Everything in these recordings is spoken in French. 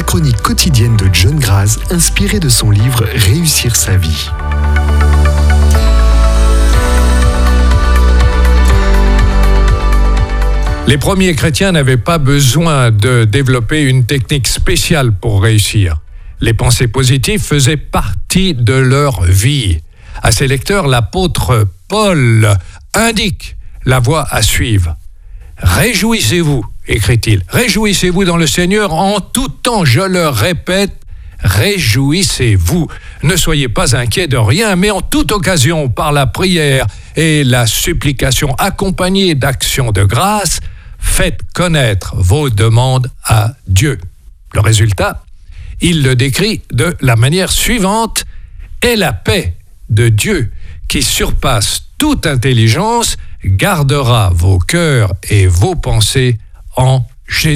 chronique quotidienne de John Graz, inspirée de son livre « Réussir sa vie ». Les premiers chrétiens n'avaient pas besoin de développer une technique spéciale pour réussir. Les pensées positives faisaient partie de leur vie. À ses lecteurs, l'apôtre Paul indique la voie à suivre. « Réjouissez-vous », écrit-il, « réjouissez-vous dans le Seigneur en tout temps, je le répète, réjouissez-vous. Ne soyez pas inquiets de rien, mais en toute occasion, par la prière et la supplication accompagnée d'actions de grâce, faites connaître vos demandes à Dieu. » Le résultat, il le décrit de la manière suivante, « Et la paix de Dieu, qui surpasse toute intelligence, gardera vos cœurs et vos pensées en Jésus-Christ. »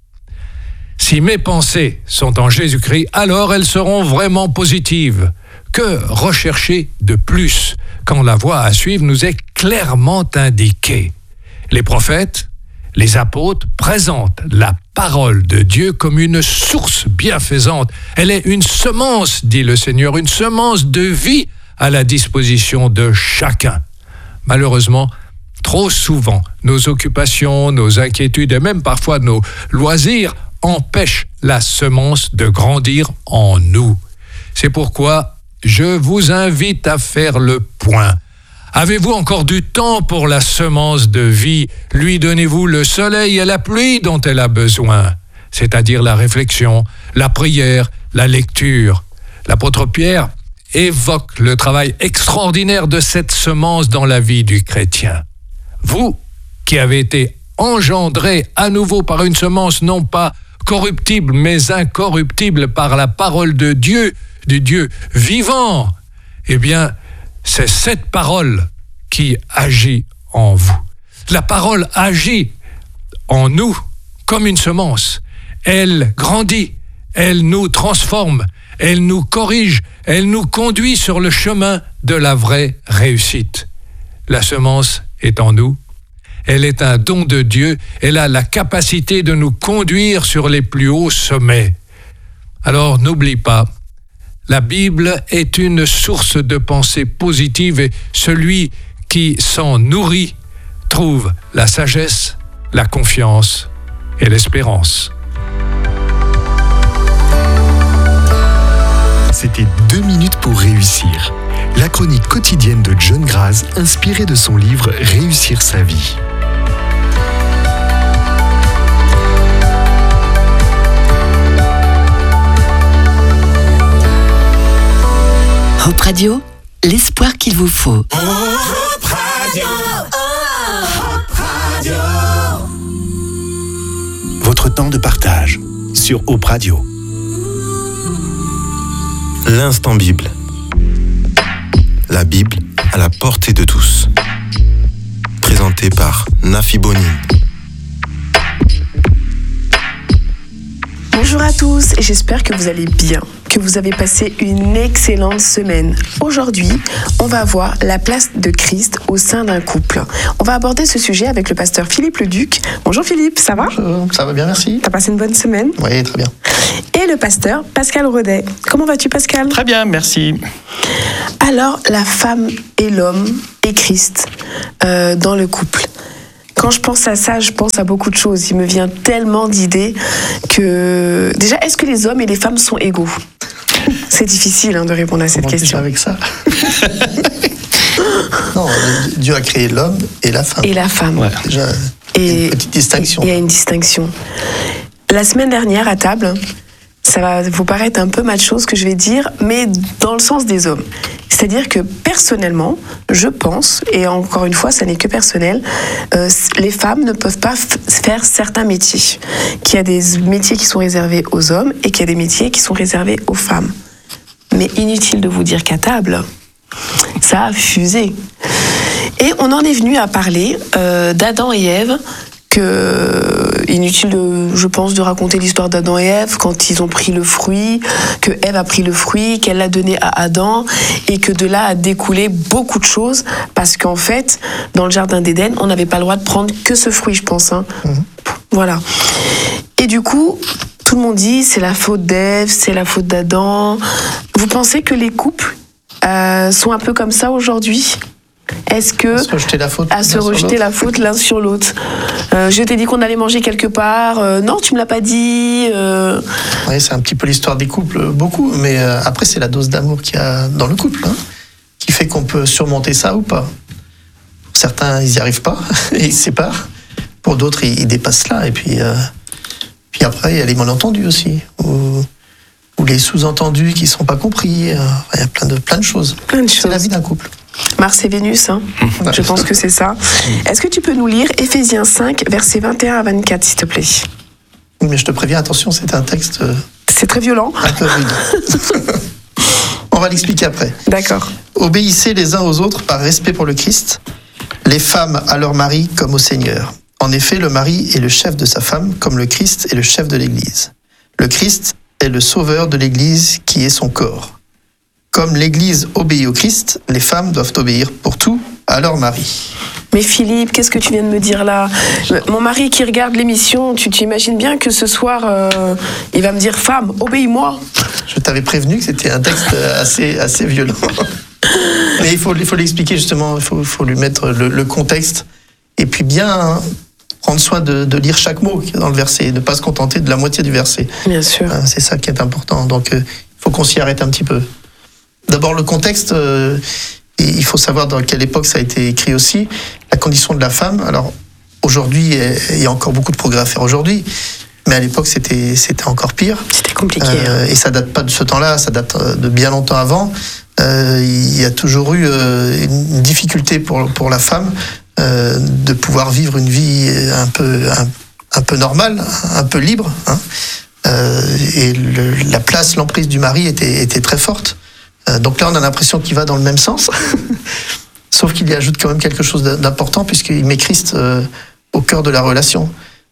Si mes pensées sont en Jésus-Christ, alors elles seront vraiment positives. Que rechercher de plus quand la voie à suivre nous est clairement indiquée? Les prophètes, les apôtres présentent la parole de Dieu comme une source bienfaisante. Elle est une semence, dit le Seigneur, une semence de vie à la disposition de chacun. Malheureusement, trop souvent, nos occupations, nos inquiétudes et même parfois nos loisirs empêchent la semence de grandir en nous. C'est pourquoi je vous invite à faire le point. Avez-vous encore du temps pour la semence de vie? Lui donnez-vous le soleil et la pluie dont elle a besoin, c'est-à-dire la réflexion, la prière, la lecture. L'apôtre Pierre évoque le travail extraordinaire de cette semence dans la vie du chrétien. Vous, qui avez été engendrés à nouveau par une semence non pas corruptible, mais incorruptible par la parole de Dieu, du Dieu vivant, eh bien, c'est cette parole qui agit en vous. La parole agit en nous comme une semence. Elle grandit, elle nous transforme, elle nous corrige, elle nous conduit sur le chemin de la vraie réussite. La semence est en nous. Elle est un don de Dieu. Elle a la capacité de nous conduire sur les plus hauts sommets. Alors, n'oublie pas, la Bible est une source de pensée positive et celui qui s'en nourrit trouve la sagesse, la confiance et l'espérance. C'était 2 minutes pour réussir. La chronique quotidienne de John Graz, inspirée de son livre « Réussir sa vie ». Hope Radio, l'espoir qu'il vous faut. Hope Radio. Hope Radio. Votre temps de partage sur Hope Radio. L'instant Bible. La Bible à la portée de tous. Présenté par Nafi Bonin. Bonjour à tous et j'espère que vous allez bien, que vous avez passé une excellente semaine. Aujourd'hui, on va voir la place de Christ au sein d'un couple. On va aborder ce sujet avec le pasteur Philippe Leduc. Bonjour Philippe, ça va ? Bonjour, ça va bien, merci. T'as passé une bonne semaine ? Oui, très bien. Et le pasteur Pascal Rodet. Comment vas-tu Pascal ? Très bien, merci. Alors, la femme et l'homme et Christ dans le couple. Quand je pense à ça, je pense à beaucoup de choses. Il me vient tellement d'idées que... Déjà, est-ce que les hommes et les femmes sont égaux ? C'est difficile de répondre à cette question. Avec ça. Non, Dieu a créé l'homme et la femme. Et la femme. Ouais. Déjà, une petite distinction. Il y a une distinction. La semaine dernière, à table, ça va vous paraître un peu macho ce que je vais dire, mais dans le sens des hommes. C'est-à-dire que personnellement, je pense, et encore une fois, ça n'est que personnel, les femmes ne peuvent pas faire certains métiers. Qu'il y a des métiers qui sont réservés aux hommes et qu'il y a des métiers qui sont réservés aux femmes. Mais inutile de vous dire qu'à table, ça a fusé. Et on en est venu à parler d'Adam et Ève, inutile, je pense, de raconter l'histoire d'Adam et Ève quand ils ont pris le fruit, que Ève a pris le fruit, qu'elle l'a donné à Adam, et que de là a découlé beaucoup de choses, parce qu'en fait, dans le jardin d'Éden, on n'avait pas le droit de prendre que ce fruit, je pense. Voilà. Et du coup, tout le monde dit c'est la faute d'Ève, c'est la faute d'Adam. Vous pensez que les couples sont un peu comme ça aujourd'hui ? Est-ce que À se rejeter la faute à se l'un sur rejeter l'autre. la faute l'un sur l'autre. Je t'ai dit qu'on allait manger quelque part. Non, tu me l'as pas dit. Oui, c'est un petit peu l'histoire des couples, beaucoup. Mais après, c'est la dose d'amour qu'il y a dans le couple, qui fait qu'on peut surmonter ça ou pas. Pour certains, ils n'y arrivent pas et ils se séparent. Pour d'autres, ils dépassent cela. Et puis après, il y a les malentendus aussi, ou les sous-entendus qui ne sont pas compris. Il y a plein de choses. C'est la vie d'un couple. Mars et Vénus, je pense que c'est ça. Est-ce que tu peux nous lire Éphésiens 5, versets 21 à 24, s'il te plaît ? Oui, mais je te préviens, attention, c'est un texte C'est très violent. un peu rude. On va l'expliquer après. D'accord. Obéissez les uns aux autres par respect pour le Christ, les femmes à leur mari comme au Seigneur. En effet, le mari est le chef de sa femme, comme le Christ est le chef de l'Église. Le Christ est le sauveur de l'Église qui est son corps. Comme l'Église obéit au Christ, les femmes doivent obéir pour tout à leur mari. Mais Philippe, qu'est-ce que tu viens de me dire là ? Mon mari qui regarde l'émission, tu t'imagines bien que ce soir, il va me dire « Femme, obéis-moi ». Je t'avais prévenu que c'était un texte assez violent. Mais il faut l'expliquer justement, il faut lui mettre le contexte. Et puis bien prendre soin de lire chaque mot qui est dans le verset, et ne pas se contenter de la moitié du verset. Bien sûr. C'est ça qui est important. Donc il faut qu'on s'y arrête un petit peu. D'abord le contexte, et il faut savoir dans quelle époque ça a été écrit aussi, la condition de la femme. Alors aujourd'hui, il y a encore beaucoup de progrès à faire aujourd'hui, mais à l'époque c'était encore pire. C'était compliqué. Et ça date pas de ce temps-là, ça date de bien longtemps avant. Il y a toujours eu une difficulté pour la femme de pouvoir vivre une vie un peu normale, un peu libre. Et l'emprise du mari était très forte. Donc là, on a l'impression qu'il va dans le même sens, sauf qu'il y ajoute quand même quelque chose d'important, puisqu'il met Christ au cœur de la relation.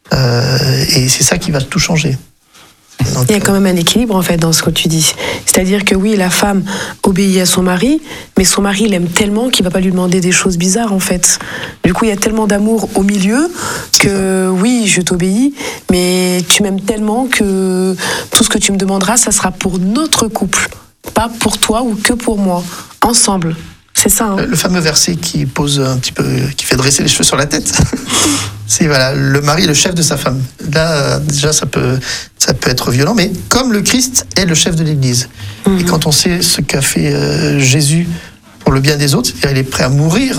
Et c'est ça qui va tout changer. Donc, il y a quand même un équilibre en fait dans ce que tu dis. C'est-à-dire que oui, la femme obéit à son mari, mais son mari l'aime tellement qu'il va pas lui demander des choses bizarres en fait. Du coup, il y a tellement d'amour au milieu que oui, je t'obéis, mais tu m'aimes tellement que tout ce que tu me demanderas, ça sera pour notre couple, pas pour toi ou que pour moi, ensemble. C'est ça. Le fameux verset qui pose un petit peu, qui fait dresser les cheveux sur la tête. C'est voilà, le mari est le chef de sa femme. Là, déjà, ça peut être violent, mais comme le Christ est le chef de l'Église. Mm-hmm. Et quand on sait ce qu'a fait Jésus pour le bien des autres, c'est-à-dire il est prêt à mourir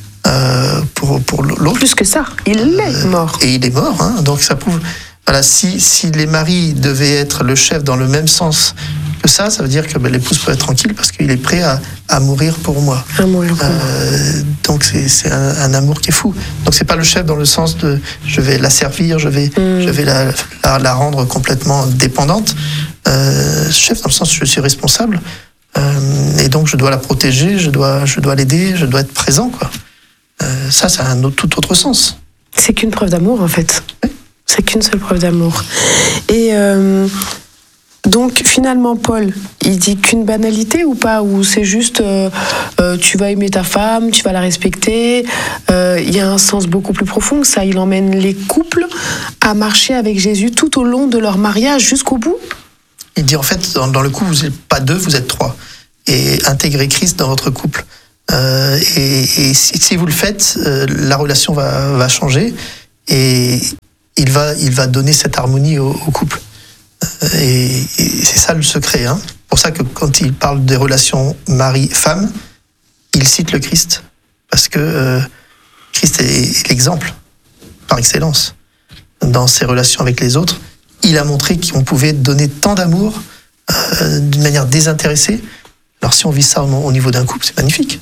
pour l'autre. Plus que ça, il est mort. Et il est mort, donc ça prouve. Voilà, si les maris devaient être le chef dans le même sens que ça veut dire que l'épouse peut être tranquille parce qu'il est prêt à mourir pour moi. Donc c'est un amour qui est fou. Donc c'est pas le chef dans le sens de je vais la servir, je vais la rendre complètement dépendante. Chef dans le sens je suis responsable et donc je dois la protéger, je dois l'aider, je dois être présent quoi. Ça a un tout autre sens. C'est qu'une preuve d'amour en fait. Oui. C'est qu'une seule preuve d'amour. Et donc finalement Paul, il dit qu'une banalité ou pas, ou c'est juste tu vas aimer ta femme, tu vas la respecter. Il y a un sens beaucoup plus profond que ça. Il emmène les couples à marcher avec Jésus tout au long de leur mariage jusqu'au bout. Il dit en fait dans le couple vous n'êtes pas deux, vous êtes trois, et intégrer Christ dans votre couple. Et si vous le faites, la relation va changer et il va donner cette harmonie au couple. Et c'est ça le secret. C'est pour ça que quand il parle des relations mari-femme, il cite le Christ. Parce que Christ est l'exemple par excellence dans ses relations avec les autres. Il a montré qu'on pouvait donner tant d'amour d'une manière désintéressée. Alors si on vit ça au niveau d'un couple, c'est magnifique.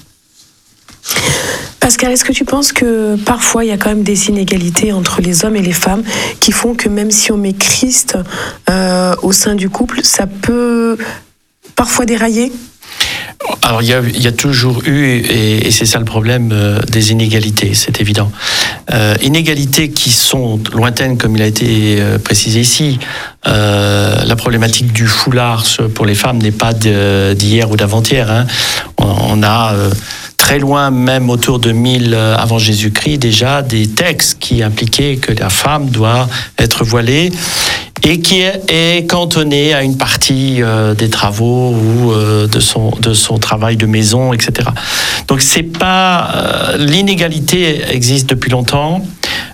Pascal, est-ce que tu penses que parfois il y a quand même des inégalités entre les hommes et les femmes qui font que même si on met Christ au sein du couple, ça peut parfois dérailler ? Alors il y a toujours eu, et c'est ça le problème, des inégalités, c'est évident. Inégalités qui sont lointaines, comme il a été précisé ici. La problématique du foulard pour les femmes n'est pas d'hier ou d'avant-hier. On a très loin, même autour de 1000 avant Jésus-Christ, déjà des textes qui impliquaient que la femme doit être voilée. et qui est cantonné à une partie des travaux ou de son travail de maison, etc. Donc c'est pas l'inégalité existe depuis longtemps.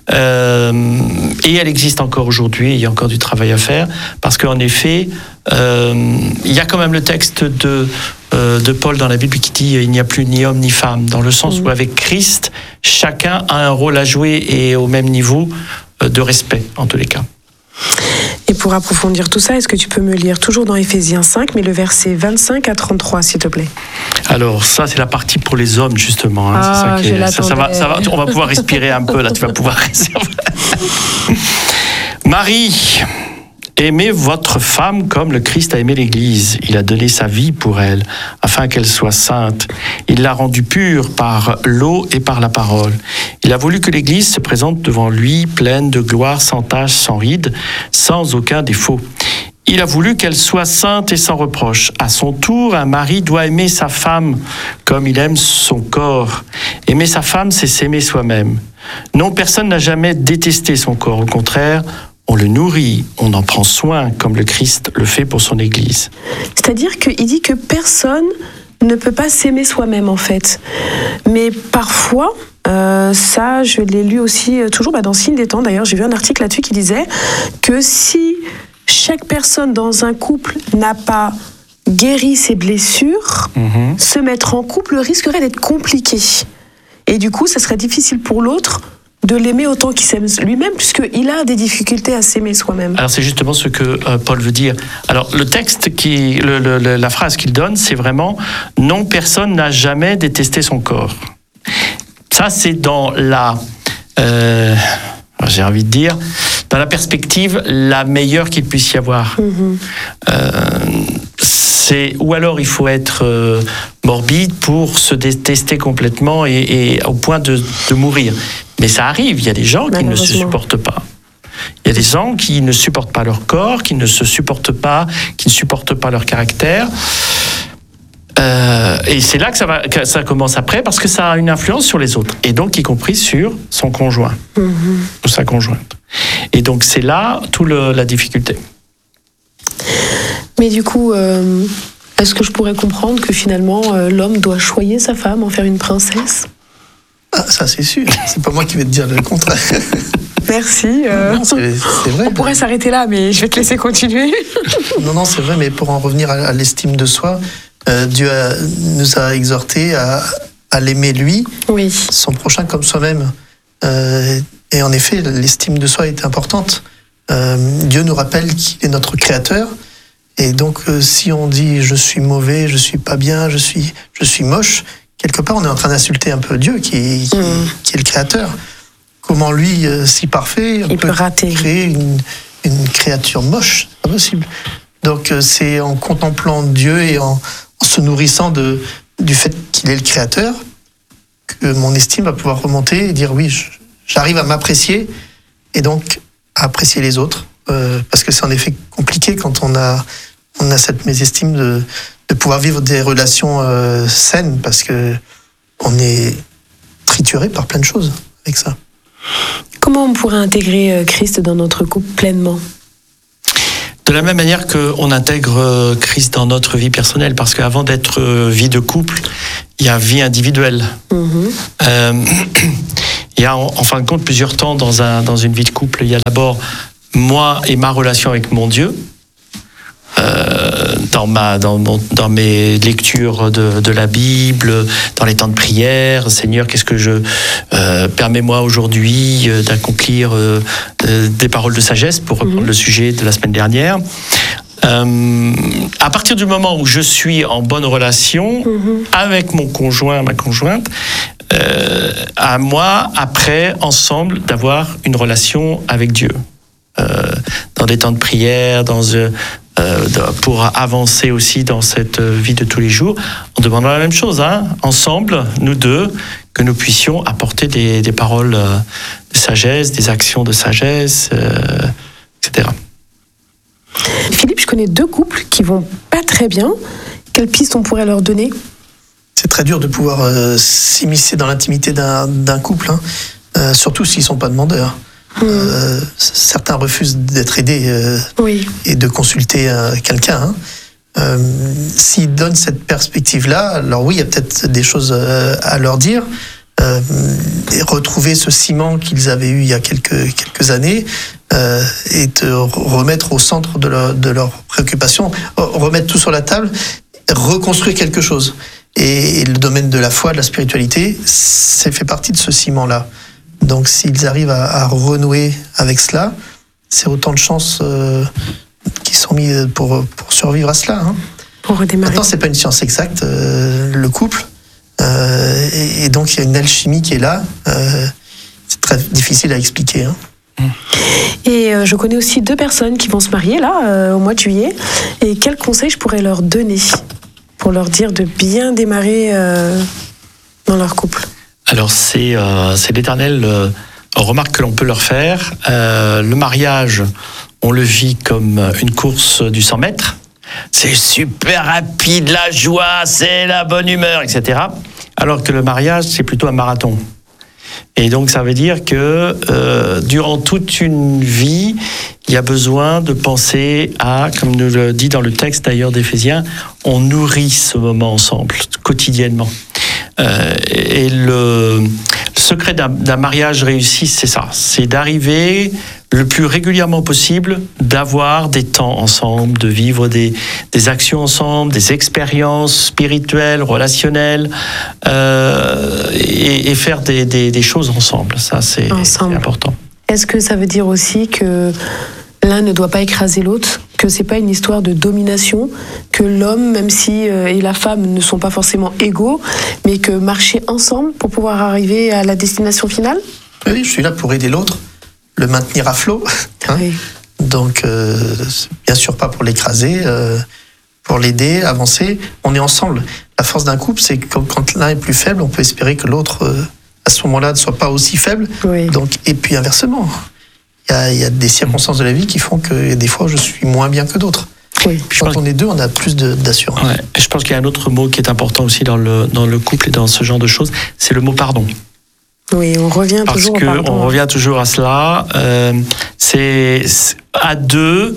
Et elle existe encore aujourd'hui, il y a encore du travail à faire, parce qu'en effet, il y a quand même le texte de Paul dans la Bible qui dit il n'y a plus ni homme ni femme, dans le sens où avec Christ, chacun a un rôle à jouer et au même niveau de respect, en tous les cas. Et pour approfondir tout ça, est-ce que tu peux me lire toujours dans Éphésiens 5, mais le verset 25 à 33, s'il te plaît? Alors ça, c'est la partie pour les hommes, justement. Hein. Ah, c'est ça ça va, on va pouvoir respirer un peu, là, tu vas pouvoir réserver. Marie, aimez votre femme comme le Christ a aimé l'Église. Il a donné sa vie pour elle, afin qu'elle soit sainte. Il l'a rendue pure par l'eau et par la parole. Il a voulu que l'Église se présente devant lui, pleine de gloire, sans tache, sans ride, sans aucun défaut. Il a voulu qu'elle soit sainte et sans reproche. À son tour, un mari doit aimer sa femme comme il aime son corps. Aimer sa femme, c'est s'aimer soi-même. Non, personne n'a jamais détesté son corps. Au contraire, on le nourrit, on en prend soin, comme le Christ le fait pour son Église. C'est-à-dire qu'il dit que personne ne peut pas s'aimer soi-même, en fait. Mais parfois, ça, je l'ai lu aussi, toujours dans Signe des temps, d'ailleurs, j'ai vu un article là-dessus qui disait que si chaque personne dans un couple n'a pas guéri ses blessures, se mettre en couple risquerait d'être compliqué. Et du coup, ça serait difficile pour l'autre de l'aimer autant qu'il s'aime lui-même, puisqu'il a des difficultés à s'aimer soi-même. Alors c'est justement ce que Paul veut dire. Alors le texte, la phrase qu'il donne, c'est vraiment « Non, personne n'a jamais détesté son corps ». Ça, c'est dans la... j'ai envie de dire, dans la perspective la meilleure qu'il puisse y avoir. Ou alors il faut être morbide pour se détester complètement et au point de mourir. Mais ça arrive, il y a des gens qui ne se supportent pas. Il y a des gens qui ne supportent pas leur corps, qui ne se supportent pas, qui ne supportent pas leur caractère. Et c'est là que ça commence après, parce que ça a une influence sur les autres, et donc y compris sur son conjoint ou sa conjointe. Et donc c'est là toute la difficulté. Mais du coup, est-ce que je pourrais comprendre que finalement l'homme doit choyer sa femme, en faire une princesse? Ah, ça c'est sûr, c'est pas moi qui vais te dire le contraire. Merci. Non, c'est vrai. On pourrait s'arrêter là, mais je vais te laisser continuer. Non, c'est vrai, mais pour en revenir à l'estime de soi, Dieu nous a exhortés à l'aimer lui, son prochain comme soi-même. Et en effet, l'estime de soi est importante. Dieu nous rappelle qu'il est notre créateur. Et donc, si on dit « je suis mauvais, je suis pas bien, je suis moche », quelque part, on est en train d'insulter un peu Dieu, qui est le créateur. Comment lui, si parfait, il peut créer une créature moche? C'est pas possible. Donc, c'est en contemplant Dieu et en se nourrissant du fait qu'il est le créateur que mon estime va pouvoir remonter et dire oui, j'arrive à m'apprécier et donc à apprécier les autres. Parce que c'est en effet compliqué quand on a cette mésestime de pouvoir vivre des relations saines, parce que on est trituré par plein de choses avec ça. Comment on pourrait intégrer Christ dans notre couple pleinement? De la même manière qu'on intègre Christ dans notre vie personnelle, parce qu'avant d'être vie de couple, il y a vie individuelle. Il y a en fin de compte plusieurs temps dans une vie de couple. Il y a d'abord moi et ma relation avec mon Dieu, dans mes lectures de la Bible, dans les temps de prière. Seigneur, qu'est-ce que permets-moi aujourd'hui d'accomplir des paroles de sagesse, pour reprendre le sujet de la semaine dernière. À partir du moment où je suis en bonne relation avec mon conjoint, ma conjointe, à moi, après, ensemble, d'avoir une relation avec Dieu. Dans des temps de prière, pour avancer aussi dans cette vie de tous les jours, en demandant la même chose, ensemble, nous deux, que nous puissions apporter des paroles de sagesse, des actions de sagesse, etc. Philippe, je connais 2 couples qui vont pas très bien. Quelle piste on pourrait leur donner? C'est très dur de pouvoir s'immiscer dans l'intimité d'un couple, surtout s'ils sont pas demandeurs. Certains refusent d'être aidés Oui. et de consulter quelqu'un. S'ils donnent cette perspective-là, alors oui, il y a peut-être des choses à leur dire. Et retrouver ce ciment qu'ils avaient eu il y a quelques années et te remettre au centre de leurs préoccupations, remettre tout sur la table, reconstruire quelque chose. Et le domaine de la foi, de la spiritualité, c'est fait partie de ce ciment-là. Donc s'ils arrivent à renouer avec cela, c'est autant de chances qui sont mis pour survivre à cela. Pour redémarrer. Maintenant, c'est pas une science exacte, le couple. Et donc, il y a une alchimie qui est là. C'est très difficile à expliquer. Et je connais aussi 2 personnes qui vont se marier, là, au mois de juillet. Et quels conseils je pourrais leur donner pour leur dire de bien démarrer dans leur couple? Alors, c'est l'éternelle remarque que l'on peut leur faire. Le mariage, on le vit comme une course du 100 mètres. C'est super rapide, la joie, c'est la bonne humeur, etc. Alors que le mariage, c'est plutôt un marathon. Et donc, ça veut dire que durant toute une vie, il y a besoin de penser à, comme nous le dit dans le texte d'ailleurs d'Éphésiens, on nourrit ce moment ensemble, quotidiennement. Et le secret d'un mariage réussi, c'est ça. C'est d'arriver le plus régulièrement possible, d'avoir des temps ensemble, de vivre des actions ensemble, des expériences spirituelles, relationnelles, et faire des choses ensemble. Ça, c'est important. Est-ce que ça veut dire aussi que l'un ne doit pas écraser l'autre, que c'est pas une histoire de domination, que l'homme, même si et la femme ne sont pas forcément égaux, mais que marcher ensemble pour pouvoir arriver à la destination finale? Oui, je suis là pour aider l'autre, le maintenir à flot. Oui. Donc, bien sûr pas pour l'écraser, pour l'aider, avancer. On est ensemble. La force d'un couple, c'est que quand l'un est plus faible, on peut espérer que l'autre, à ce moment-là, ne soit pas aussi faible. Oui. Donc, et puis inversement. Il y a des circonstances de la vie qui font que des fois je suis moins bien que d'autres. Oui. Quand on est 2, on a plus d'assurance. Ouais. Je pense qu'il y a un autre mot qui est important aussi dans le couple et dans ce genre de choses, c'est le mot pardon. Oui, on revient toujours au pardon. Parce qu'on revient toujours à cela. C'est à 2,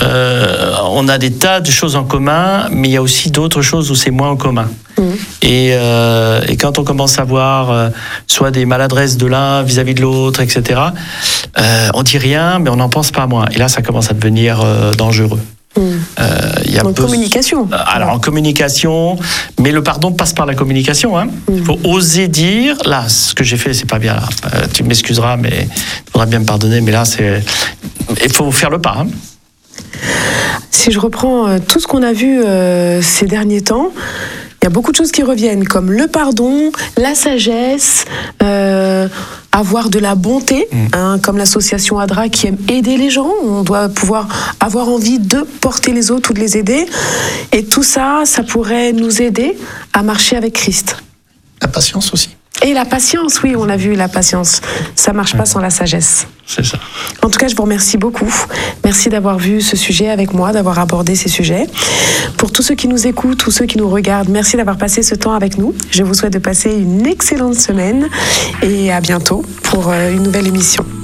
on a des tas de choses en commun, mais il y a aussi d'autres choses où c'est moins en commun. Et quand on commence à voir soit des maladresses de l'un vis-à-vis de l'autre, etc., on dit rien, mais on n'en pense pas moins. Et là, ça commence à devenir dangereux. En communication. Alors, en communication, mais le pardon passe par la communication. Il faut oser dire, là, ce que j'ai fait, c'est pas bien. Là. Tu m'excuseras, mais il faudra bien me pardonner, mais là, il faut faire le pas. Si je reprends tout ce qu'on a vu ces derniers temps, il y a beaucoup de choses qui reviennent, comme le pardon, la sagesse, avoir de la bonté, comme l'association ADRA qui aime aider les gens. On doit pouvoir avoir envie de porter les autres ou de les aider. Et tout ça, ça pourrait nous aider à marcher avec Christ. La patience aussi. Et la patience, oui, on l'a vu, la patience. Ça marche pas sans la sagesse. C'est ça. En tout cas, je vous remercie beaucoup. Merci d'avoir vu ce sujet avec moi, d'avoir abordé ces sujets. Pour tous ceux qui nous écoutent, tous ceux qui nous regardent, merci d'avoir passé ce temps avec nous. Je vous souhaite de passer une excellente semaine et à bientôt pour une nouvelle émission.